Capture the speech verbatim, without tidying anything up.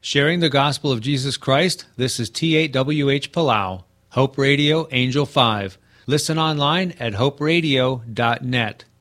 Sharing the gospel of Jesus Christ, this is T eight W H Palau, Hope Radio, Angel five. Listen online at hope radio dot net.